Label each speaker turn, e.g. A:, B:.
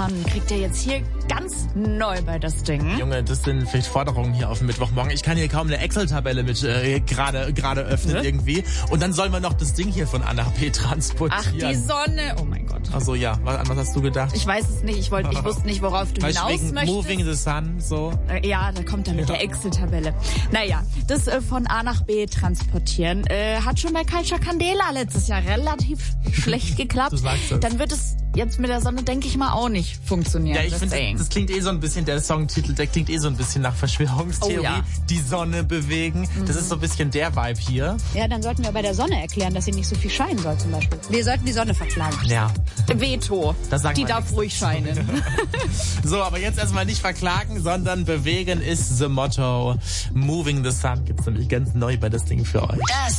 A: Sun kriegt ihr jetzt hier ganz neu bei das Ding.
B: Junge, das sind vielleicht Forderungen hier auf dem Mittwochmorgen. Ich kann hier kaum eine Excel-Tabelle mit gerade öffnen irgendwie. Und dann sollen wir noch das Ding hier von A nach B transportieren.
A: Ach, die Sonne. Oh mein Gott.
B: Ach so, ja. An was hast du gedacht?
A: Ich weiß es nicht. Ich wusste nicht, worauf du hinaus
B: wegen
A: möchtest.
B: Moving the Sun, so.
A: Ja, da kommt er mit der Excel-Tabelle. Naja, das von A nach B transportieren hat schon bei Culture Candela letztes Jahr relativ schlecht geklappt.
B: Du sagst es.
A: Dann wird es jetzt mit der Sonne, denke ich mal, auch nicht funktionieren.
B: Ja, ich finde, das klingt so ein bisschen, der Songtitel, der klingt so ein bisschen nach Verschwörungstheorie. Oh, ja. Die Sonne bewegen. Das ist so ein bisschen der Vibe hier.
C: Ja, dann sollten wir bei der Sonne erklären, dass sie nicht so viel scheinen soll zum Beispiel. Wir sollten die Sonne verklagen.
B: Ja.
A: Veto. Die darf ruhig scheinen.
B: So, aber jetzt erstmal nicht verklagen, sondern bewegen ist the Motto. Moving the Sun gibt's nämlich ganz neu bei das Ding für euch.